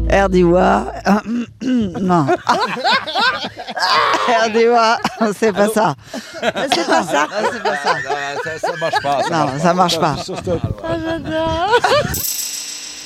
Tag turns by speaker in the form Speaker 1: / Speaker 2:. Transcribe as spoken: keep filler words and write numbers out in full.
Speaker 1: Erdiwa. Non. Erdiwa, c'est pas ça. C'est pas ça.
Speaker 2: Non, c'est pas ça.
Speaker 3: Ça, ça marche pas.
Speaker 1: Non, ça marche pas.
Speaker 2: Ah, j'adore.